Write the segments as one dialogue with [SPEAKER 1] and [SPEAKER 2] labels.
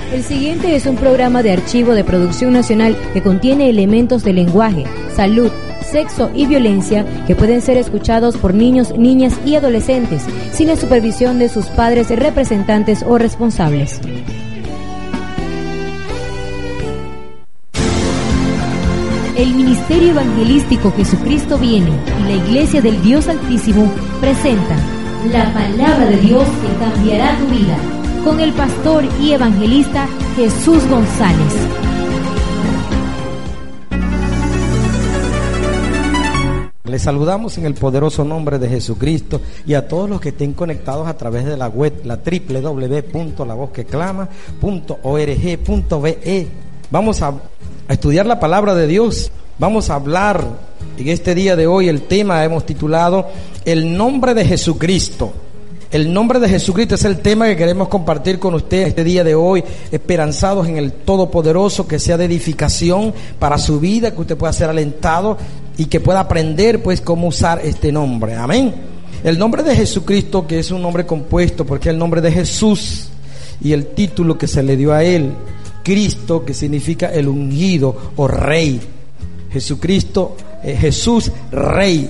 [SPEAKER 1] El siguiente es un programa de archivo de producción nacional que contiene elementos de lenguaje, salud, sexo y violencia que pueden ser escuchados por niños, niñas y adolescentes sin la supervisión de sus padres, representantes o responsables. El Ministerio Evangelístico Jesucristo Viene y la Iglesia del Dios Altísimo presenta la palabra de Dios que cambiará tu vida, con el pastor y evangelista Jesús González.
[SPEAKER 2] Les saludamos en el poderoso nombre de Jesucristo y a todos los que estén conectados a través de la web, la www.lavozqueclama.org.be. Vamos a estudiar la palabra de Dios. Vamos a hablar en este día de hoy. El tema hemos titulado El nombre de Jesucristo. El nombre de Jesucristo es el tema que queremos compartir con ustedes este día de hoy, esperanzados en el Todopoderoso, que sea de edificación para su vida, que usted pueda ser alentado y que pueda aprender pues cómo usar este nombre. Amén. El nombre de Jesucristo, que es un nombre compuesto porque es el nombre de Jesús y el título que se le dio a él, Cristo, que significa el ungido o rey. Jesucristo, Jesús Rey,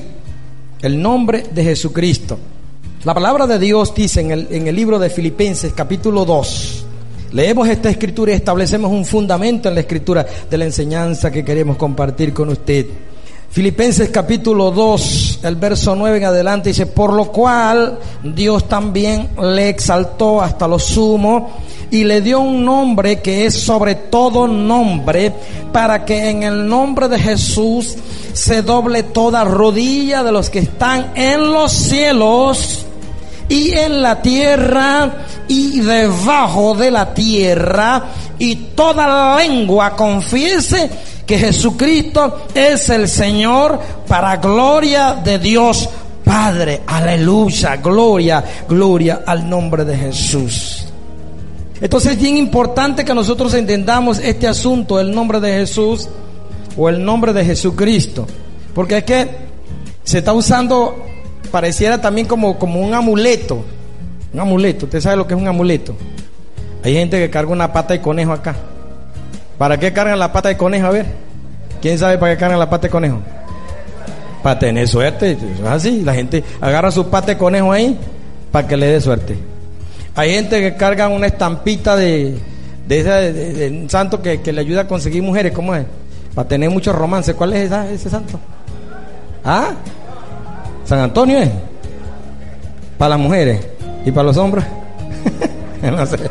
[SPEAKER 2] el nombre de Jesucristo. La palabra de Dios dice en el libro de Filipenses capítulo 2, leemos esta escritura y establecemos un fundamento en la escritura de la enseñanza que queremos compartir con usted. Filipenses capítulo 2, el verso 9 en adelante dice: por lo cual Dios también le exaltó hasta lo sumo y le dio un nombre que es sobre todo nombre, para que en el nombre de Jesús se doble toda rodilla de los que están en los cielos y en la tierra y debajo de la tierra, y toda lengua confiese que Jesucristo es el Señor, para gloria de Dios Padre. Aleluya, gloria, gloria al nombre de Jesús. Entonces es bien importante que nosotros entendamos este asunto, el nombre de Jesús o el nombre de Jesucristo, porque es que se está usando, pareciera también como un amuleto. Un amuleto, ¿usted sabe lo que es un amuleto? Hay gente que carga una pata de conejo acá. ¿Para qué cargan la pata de conejo? A ver, ¿quién sabe para qué cargan la pata de conejo? Para tener suerte. Es así, la gente agarra su pata de conejo ahí para que le dé suerte. Hay gente que carga una estampita de un santo que le ayuda a conseguir mujeres. ¿Cómo es? Para tener muchos romances. ¿Cuál es ese santo? ¿Ah? ¿San Antonio es? ¿Para las mujeres? ¿Y para los hombres? No sé.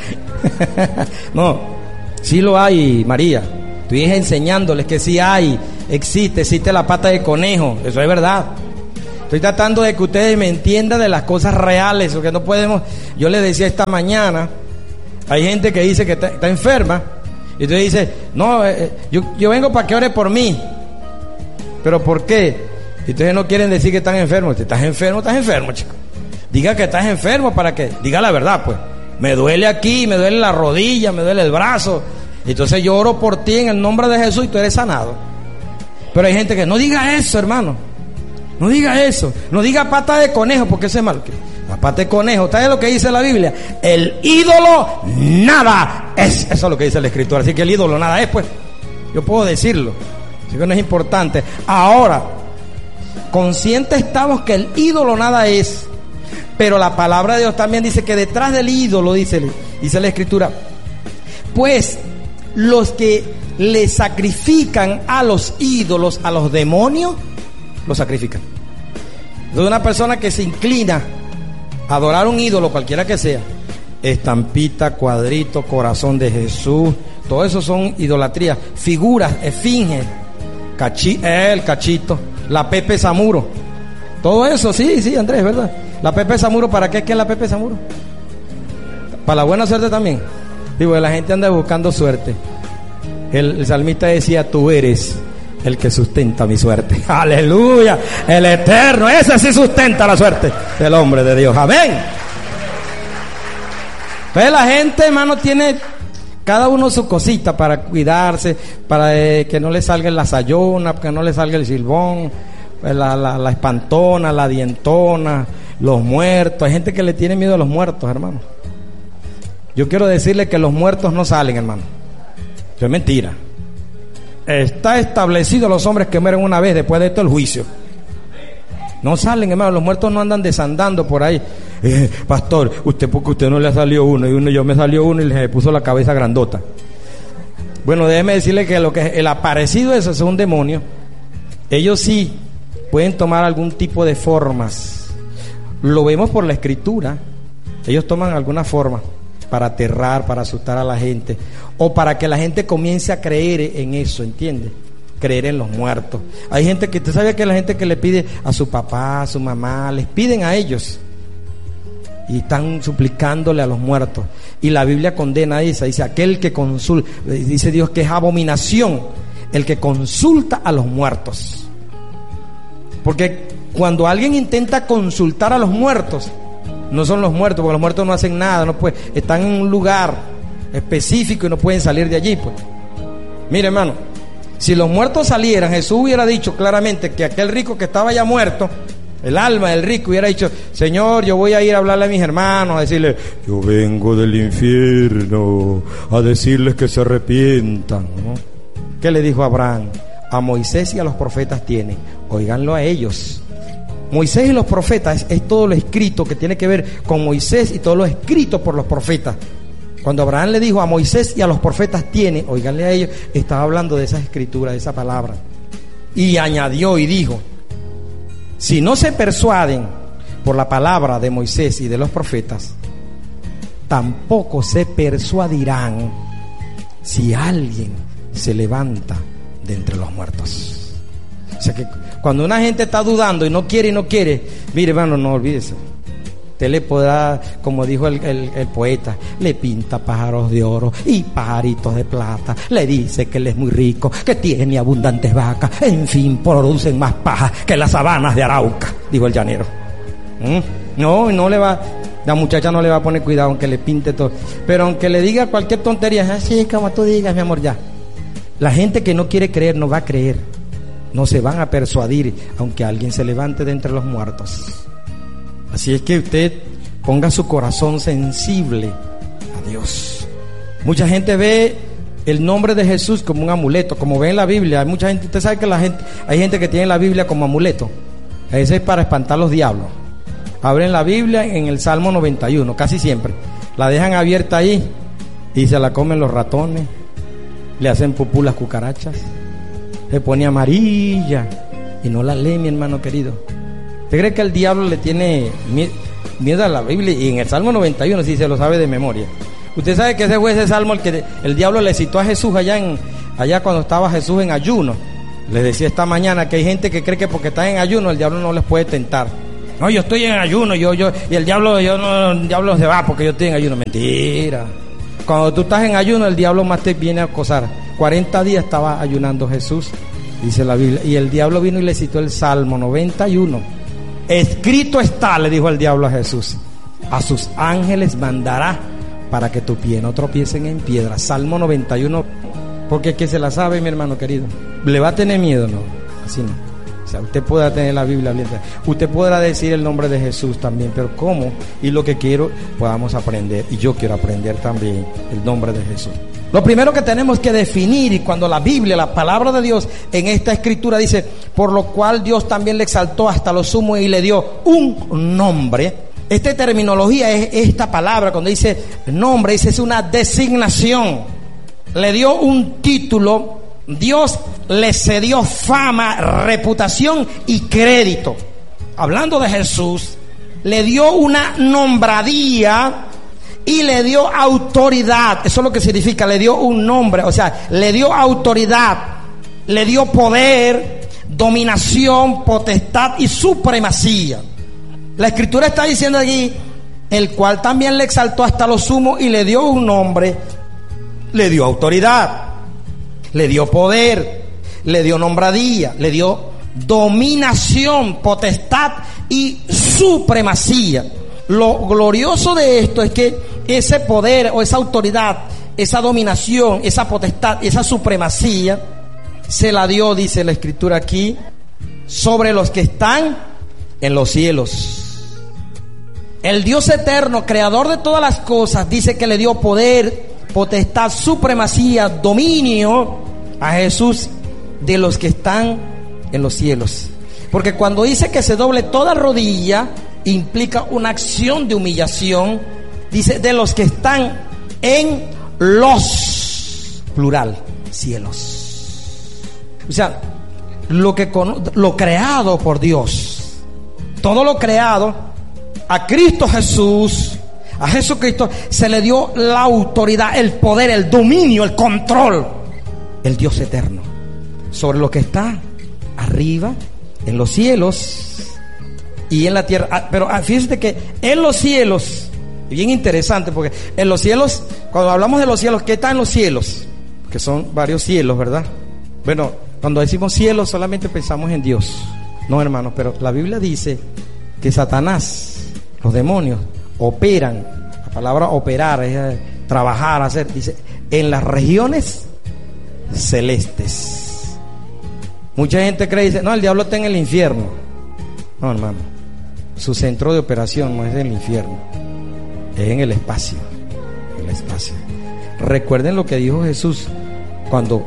[SPEAKER 2] No, sí lo hay, María. Estoy enseñándoles que sí hay, existe la pata de conejo. Eso es verdad. Estoy tratando de que ustedes me entiendan de las cosas reales, porque no podemos. Yo les decía esta mañana, hay gente que dice que está enferma, y usted dice: no, yo vengo para que ore por mí. ¿Pero por qué? Y ustedes no quieren decir que están enfermos. Si estás enfermo, chico. Diga que estás enfermo, para que diga la verdad, pues. Me duele aquí, me duele la rodilla, me duele el brazo. Entonces yo oro por ti en el nombre de Jesús y tú eres sanado. Pero hay gente que no diga eso, hermano. No diga eso. No diga pata de conejo, porque eso es malo. La pata de conejo, ¿sabes lo que dice la Biblia? El ídolo nada es. Eso es lo que dice la Escritura. Así que el ídolo nada es, pues. Yo puedo decirlo. Así que no es importante. Ahora, conscientes estamos que el ídolo nada es. Pero la palabra de Dios también dice que detrás del ídolo, dice la Escritura, pues los que le sacrifican a los ídolos, a los demonios, lo sacrifican. Entonces una persona que se inclina a adorar un ídolo, cualquiera que sea, estampita, cuadrito, corazón de Jesús, todo eso son idolatrías, figuras, esfinges, el cachito, la Pepe Samuro, todo eso, sí, Andrés, ¿verdad? La Pepe Samuro, ¿para qué es que es la Pepe Samuro? Para la buena suerte también. Digo, la gente anda buscando suerte. El salmista decía: tú eres el que sustenta mi suerte. Aleluya, el eterno, ese sí sustenta la suerte del hombre de Dios. Amén. Pues la gente, hermano, tiene cada uno su cosita para cuidarse, para que no le salga la sayona, que no le salga el silbón, la espantona, la dientona, los muertos. Hay gente que le tiene miedo a los muertos, hermano. Yo quiero decirle que los muertos no salen, hermano. Eso es mentira. Está establecido los hombres que mueren una vez, después de esto el juicio. No salen, hermano, los muertos no andan desandando por ahí. Pastor, porque usted no le salió uno, y yo me salió uno y le puso la cabeza grandota. Bueno, déjeme decirle que lo que el aparecido eso es un demonio. Ellos sí pueden tomar algún tipo de formas. Lo vemos por la escritura. Ellos toman alguna forma para aterrar, para asustar a la gente, o para que la gente comience a creer en eso, ¿entiende? Creer en los muertos. Hay gente que, ¿usted sabe que la gente que le pide a su papá, a su mamá, les piden a ellos y están suplicándole a los muertos? Y la Biblia condena eso, dice aquel que consulta, dice Dios que es abominación el que consulta a los muertos. Porque cuando alguien intenta consultar a los muertos, no son los muertos, porque los muertos no hacen nada, no pueden, están en un lugar específico y no pueden salir de allí, pues. Mire, hermano, si los muertos salieran, Jesús hubiera dicho claramente que aquel rico que estaba ya muerto, el alma del rico, hubiera dicho: Señor, yo voy a ir a hablarle a mis hermanos, a decirle: yo vengo del infierno a decirles que se arrepientan, ¿no? ¿Qué le dijo Abraham? A Moisés y a los profetas tiene, óiganlo a ellos. Moisés y los profetas es todo lo escrito que tiene que ver con Moisés y todo lo escrito por los profetas. Cuando Abraham le dijo a Moisés y a los profetas tiene, óiganle a ellos, estaba hablando de esa escritura, de esa palabra. Y añadió y dijo: si no se persuaden por la palabra de Moisés y de los profetas, tampoco se persuadirán si alguien se levanta de entre los muertos. O sea que cuando una gente está dudando y no quiere, mire, hermano, no olvídese. Usted le podrá, como dijo el poeta, le pinta pájaros de oro y pajaritos de plata, le dice que él es muy rico, que tiene abundantes vacas, en fin, producen más paja que las sabanas de Arauca, dijo el llanero. No le va, la muchacha no le va a poner cuidado aunque le pinte todo, pero aunque le diga cualquier tontería, así como tú digas, mi amor, ya. La gente que no quiere creer no va a creer, no se van a persuadir aunque alguien se levante de entre los muertos. Así es que usted ponga su corazón sensible a Dios. Mucha gente ve el nombre de Jesús como un amuleto, como ve en la Biblia. Hay mucha gente, usted sabe que hay gente que tiene la Biblia como amuleto. Ese es para espantar los diablos. Abren la Biblia en el Salmo 91, casi siempre. La dejan abierta ahí y se la comen los ratones, le hacen pupú las cucarachas, se pone amarilla y no la lee, mi hermano querido. ¿Usted cree que el diablo le tiene miedo a la Biblia? Y en el Salmo 91 sí se lo sabe de memoria. Usted sabe que ese fue ese salmo el que el diablo le citó a Jesús allá cuando estaba Jesús en ayuno. Les decía esta mañana que hay gente que cree que porque está en ayuno el diablo no les puede tentar. No, yo estoy en ayuno, y el diablo se va porque yo estoy en ayuno. Mentira. Cuando tú estás en ayuno, el diablo más te viene a acosar. 40 días estaba ayunando Jesús, dice la Biblia, y el diablo vino y le citó el Salmo 91. Escrito está, le dijo el diablo a Jesús: a sus ángeles mandará para que tu pie no tropiecen en piedra. Salmo 91. Porque es que se la sabe, mi hermano querido. ¿Le va a tener miedo? No, así no. O sea, usted podrá tener la Biblia abierta, usted podrá decir el nombre de Jesús también, pero ¿cómo? Y lo que quiero, podamos aprender, y yo quiero aprender también el nombre de Jesús. Lo primero que tenemos que definir, y cuando la Biblia, la palabra de Dios en esta escritura dice: por lo cual Dios también le exaltó hasta lo sumo y le dio un nombre. Esta terminología es esta palabra, cuando dice nombre, dice es una designación. Le dio un título. Dios le cedió fama, reputación y crédito. Hablando de Jesús, le dio una nombradía y le dio autoridad. Eso es lo que significa, le dio un nombre, o sea, le dio autoridad, le dio poder, dominación, potestad y supremacía. La escritura está diciendo aquí: el cual también le exaltó hasta lo sumo y le dio un nombre, le dio autoridad, le dio poder, le dio nombradía, le dio dominación, potestad y supremacía. Lo glorioso de esto es que ese poder o esa autoridad, esa dominación, esa potestad, esa supremacía se la dio, dice la escritura aquí, sobre los que están en los cielos El Dios eterno, creador de todas las cosas, dice que le dio poder, potestad, supremacía, dominio a Jesús de los que están en los cielos. Porque cuando dice que se doble toda rodilla, implica una acción de humillación. Dice de los que están en los, plural, cielos. O sea, lo creado por Dios, todo lo creado, a Cristo Jesús, a Jesucristo se le dio la autoridad, el poder, el dominio, el control, el Dios eterno, sobre lo que está arriba, en los cielos y en la tierra. Pero fíjense que en los cielos, bien interesante, porque en los cielos, cuando hablamos de los cielos, ¿qué está en los cielos? Que son varios cielos, ¿verdad? Bueno, cuando decimos cielos solamente pensamos en Dios. No, hermanos, pero la Biblia dice que Satanás, los demonios, operan. La palabra operar es trabajar, hacer. Dice, en las regiones celestes. Mucha gente cree, dice, no, el diablo está en el infierno. No, hermano, su centro de operación no es en el infierno, es en el espacio. El espacio. Recuerden lo que dijo Jesús cuando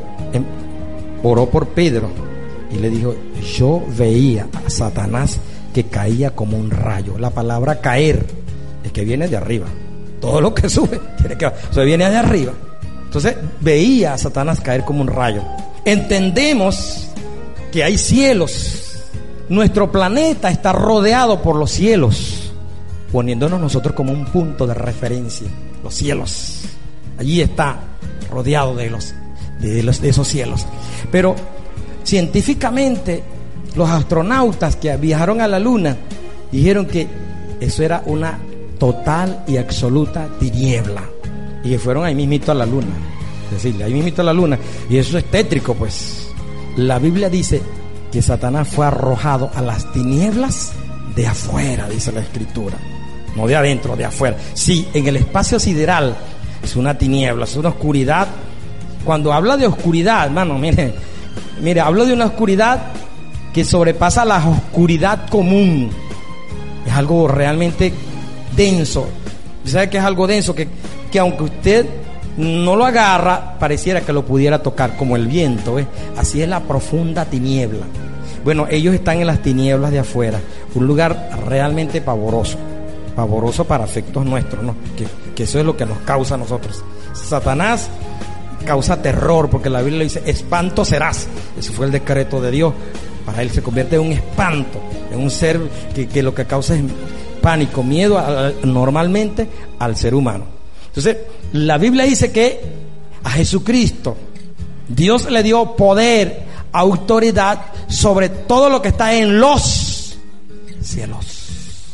[SPEAKER 2] oró por Pedro y le dijo, yo veía a Satanás que caía como un rayo. La palabra caer es que viene de arriba. Todo lo que sube tiene que, viene de arriba. Entonces veía a Satanás caer como un rayo. Entendemos que hay cielos. Nuestro planeta está rodeado por los cielos, poniéndonos nosotros como un punto de referencia. Los cielos. Allí está rodeado de esos cielos. Pero científicamente, los astronautas que viajaron a la luna dijeron que eso era una total y absoluta tiniebla, y que fueron ahí mismito a la luna. Es decir, ahí mismito a la luna. Y eso es tétrico, pues. La Biblia dice que Satanás fue arrojado a las tinieblas de afuera, dice la Escritura. No de adentro, de afuera. Sí, en el espacio sideral es una tiniebla, es una oscuridad. Cuando habla de oscuridad, hermano, mire, hablo de una oscuridad que sobrepasa la oscuridad común. Es algo realmente denso. ¿Sabe qué es algo denso? Que aunque usted no lo agarra, pareciera que lo pudiera tocar, como el viento, ¿ves? Así es la profunda tiniebla. Bueno, ellos están en las tinieblas de afuera, un lugar realmente pavoroso para efectos nuestros, ¿no? Que eso es lo que nos causa a nosotros. Satanás causa terror, porque la Biblia dice, espanto serás. Ese fue el decreto de Dios. Para él se convierte en un espanto, en un ser que lo que causa es pánico, miedo normalmente al ser humano. Entonces, la Biblia dice que a Jesucristo Dios le dio poder, autoridad sobre todo lo que está en los cielos.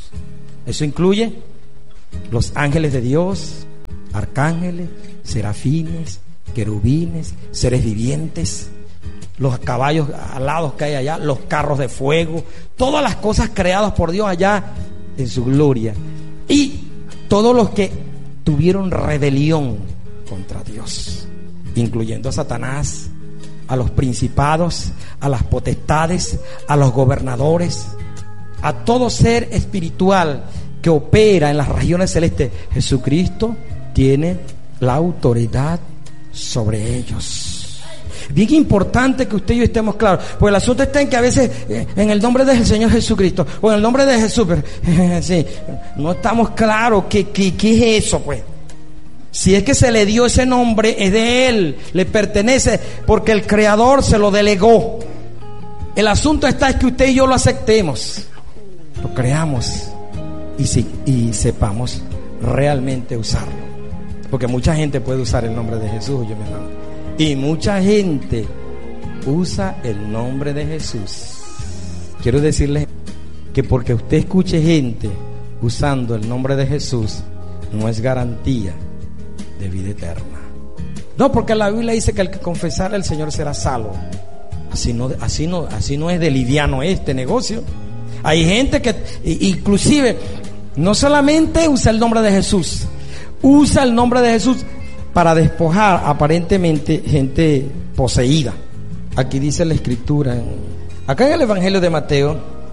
[SPEAKER 2] Eso incluye los ángeles de Dios, arcángeles, serafines, querubines, seres vivientes, los caballos alados que hay allá, los carros de fuego, todas las cosas creadas por Dios allá en su gloria, y todos los que tuvieron rebelión contra Dios, incluyendo a Satanás, a los principados, a las potestades, a los gobernadores, a todo ser espiritual que opera en las regiones celestes. Jesucristo tiene la autoridad sobre ellos. Bien importante que usted y yo estemos claros, pues el asunto está en que a veces en el nombre del Señor Jesucristo o en el nombre de Jesús, pero, sí, no estamos claros qué es eso, pues. Si es que se le dio ese nombre, es de Él, le pertenece, porque el Creador se lo delegó. El asunto está es que usted y yo lo aceptemos, lo creamos y sepamos realmente usarlo, porque mucha gente puede usar el nombre de Jesús, yo me llamo. Y mucha gente usa el nombre de Jesús. Quiero decirles que porque usted escuche gente usando el nombre de Jesús, no es garantía de vida eterna. No, porque la Biblia dice que el que confesara al Señor será salvo. Así no es de liviano este negocio. Hay gente que inclusive no solamente usa el nombre de Jesús, usa el nombre de Jesús para despojar aparentemente gente poseída. Aquí dice la Escritura, acá en el Evangelio de Mateo,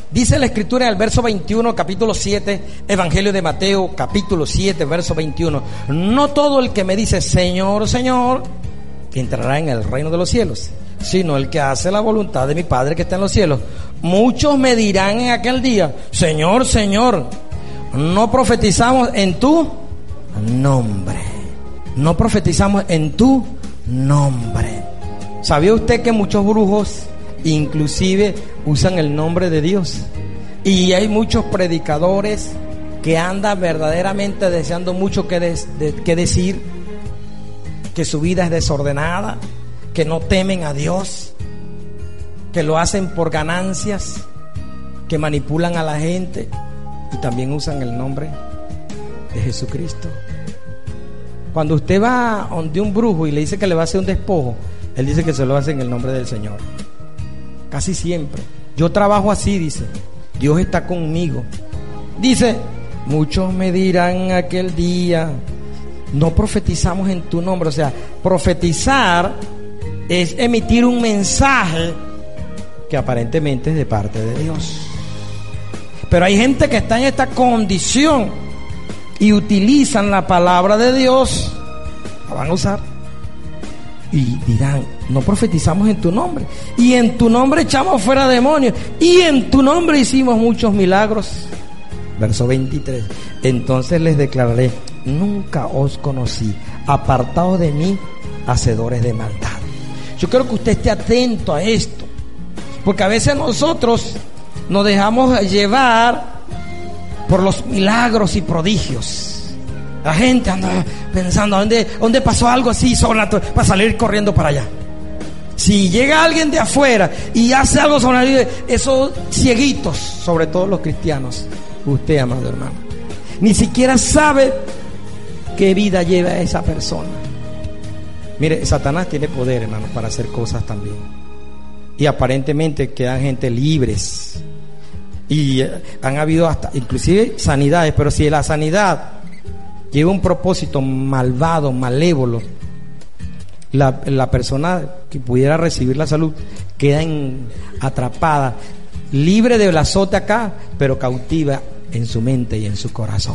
[SPEAKER 2] Dice la Escritura en el verso 21, capítulo 7, Evangelio de Mateo, capítulo 7, verso 21. No todo el que me dice Señor, Señor, entrará en el reino de los cielos, sino el que hace la voluntad de mi Padre que está en los cielos. Muchos me dirán en aquel día, Señor, Señor, no profetizamos en tu nombre. No profetizamos en tu nombre. ¿Sabía usted que muchos brujos inclusive usan el nombre de Dios? Y hay muchos predicadores que andan verdaderamente deseando mucho que decir, que su vida es desordenada, que no temen a Dios, que lo hacen por ganancias, que manipulan a la gente y también usan el nombre de Jesucristo. Cuando usted va donde un brujo y le dice que le va a hacer un despojo, él dice que se lo hace en el nombre del Señor. Casi siempre. Yo trabajo así, dice. Dios está conmigo. Dice, muchos me dirán aquel día, no profetizamos en tu nombre. O sea, profetizar es emitir un mensaje que aparentemente es de parte de Dios. Pero hay gente que está en esta condición y utilizan la palabra de Dios, la van a usar y dirán, no profetizamos en tu nombre, y en tu nombre echamos fuera demonios, y en tu nombre hicimos muchos milagros. Verso 23. Entonces les declararé, nunca os conocí, apartados de mí, hacedores de maldad. Yo quiero que usted esté atento a esto, porque a veces nosotros nos dejamos llevar por los milagros y prodigios. La gente anda pensando, ¿dónde pasó algo así sobrenatural? Para salir corriendo para allá. Si llega alguien de afuera y hace algo sobrenatural, esos cieguitos, sobre todo los cristianos, usted, amado hermano, ni siquiera sabe qué vida lleva esa persona. Mire, Satanás tiene poder, hermano, para hacer cosas también. Y aparentemente quedan gente libres. Y han habido hasta inclusive sanidades, pero si la sanidad lleva un propósito malvado, malévolo, la persona que pudiera recibir la salud queda atrapada, libre del azote acá, pero cautiva en su mente y en su corazón.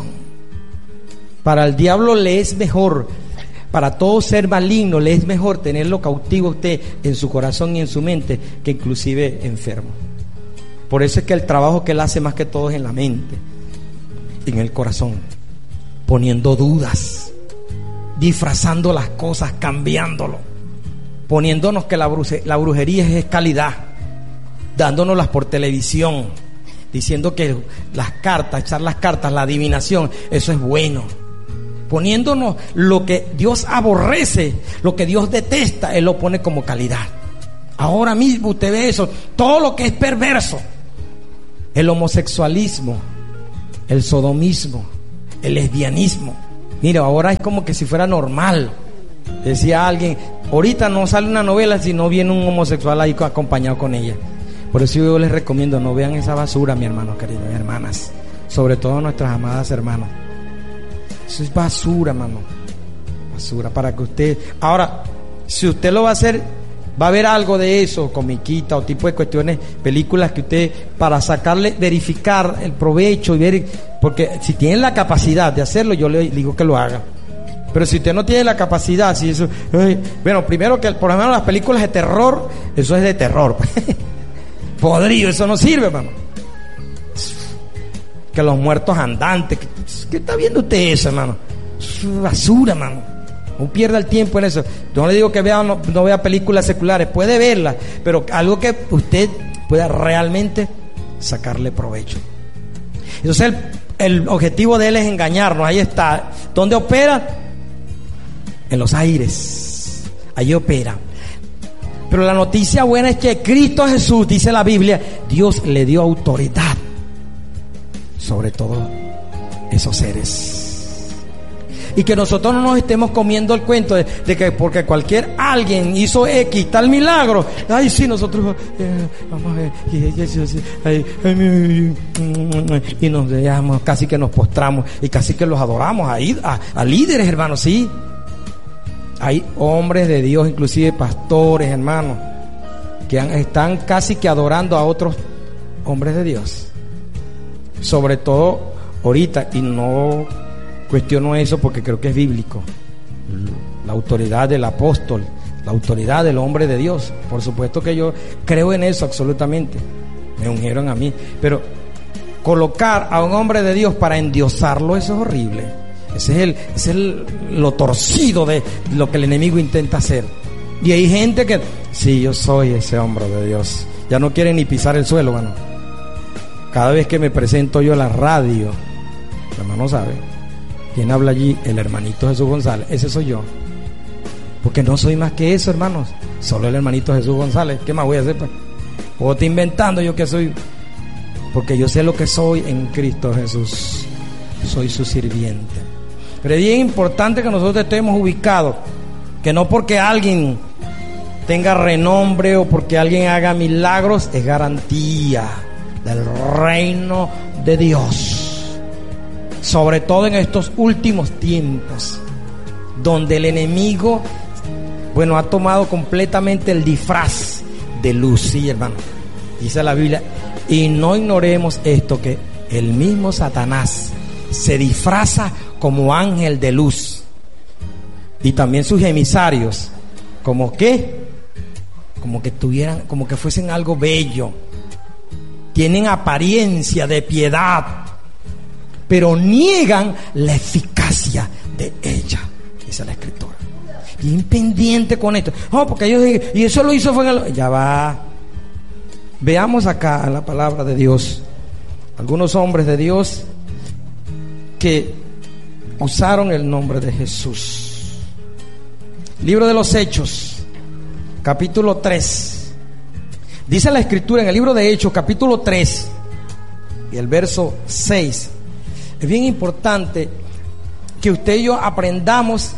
[SPEAKER 2] Para el diablo le es mejor, para todo ser maligno le es mejor tenerlo cautivo usted en su corazón y en su mente que inclusive enfermo. Por eso es que el trabajo que él hace más que todo es en la mente, en el corazón, poniendo dudas, disfrazando las cosas, cambiándolo, poniéndonos que la brujería es calidad, dándonoslas por televisión, diciendo que las cartas, echar las cartas, la adivinación, eso es bueno, poniéndonos lo que Dios aborrece, lo que Dios detesta, él lo pone como calidad. Ahora mismo usted ve eso, todo lo que es perverso, el homosexualismo, el sodomismo, el lesbianismo. Mira, ahora es como que si fuera normal. Decía alguien, ahorita no sale una novela si no viene un homosexual ahí acompañado con ella. Por eso yo les recomiendo, no vean esa basura, mi hermano querido, mis hermanas, sobre todo nuestras amadas hermanas. Eso es basura, hermano, basura, para que usted, ahora, si usted lo va a hacer, va a haber algo de eso, comiquita o tipo de cuestiones, películas que usted, para sacarle, verificar el provecho y ver, porque si tiene la capacidad de hacerlo, yo le digo que lo haga. Pero si usted no tiene la capacidad, si eso, bueno, primero que por lo menos las películas de terror, eso es de terror. Podrido, eso no sirve, hermano. Que los muertos andantes, ¿qué está viendo usted eso, hermano? Es basura, hermano. No pierda el tiempo en eso. Yo no le digo que no vea películas seculares, puede verlas, pero algo que usted pueda realmente sacarle provecho. Entonces el objetivo de él es engañarnos. Ahí está. ¿Dónde opera? En los aires. Ahí opera. Pero la noticia buena es que Cristo Jesús, dice la Biblia, Dios le dio autoridad sobre todo esos seres. Y que nosotros no nos estemos comiendo el cuento de que porque alguien hizo X tal milagro, ay sí, nosotros vamos a ver, y nos dejamos, casi que nos postramos y casi que los adoramos a líderes, hermanos. Sí, hay hombres de Dios, inclusive pastores, hermanos, que están casi que adorando a otros hombres de Dios. sobre todo ahorita, y no cuestiono eso porque creo que es bíblico, la autoridad del apóstol, la autoridad del hombre de Dios. Por supuesto que yo creo en eso absolutamente, me ungieron a mí, pero colocar a un hombre de Dios para endiosarlo, eso es horrible. Ese es lo torcido de lo que el enemigo intenta hacer. Y hay gente que, sí, yo soy ese hombre de Dios, ya no quieren ni pisar el suelo, hermano. Cada vez que me presento yo a la radio, el hermano sabe quién habla allí, el hermanito Jesús González, ese soy yo. Porque no soy más que eso, hermanos, solo el hermanito Jesús González. ¿Qué más voy a hacer, pues? O estoy inventando yo que soy, porque yo sé lo que soy en Cristo Jesús, soy su sirviente. Pero es bien importante que nosotros estemos ubicados, que no porque alguien tenga renombre o porque alguien haga milagros es garantía del reino de Dios, sobre todo en estos últimos tiempos, donde el enemigo, bueno, ha tomado completamente el disfraz de luz, sí, hermano, dice la Biblia. Y no ignoremos esto, que el mismo Satanás se disfraza como ángel de luz, y también sus emisarios, como que tuvieran, como que fuesen algo bello, tienen apariencia de piedad, pero niegan la eficacia de ella, dice la Escritura. Bien pendiente con esto. Oh, porque ellos dicen, y eso lo hizo fue en el... Ya va. Veamos acá la palabra de Dios. Algunos hombres de Dios que usaron el nombre de Jesús. Libro de los Hechos, capítulo 3. Dice la Escritura en el libro de Hechos, capítulo 3, y el verso 6. Es bien importante que usted y yo aprendamos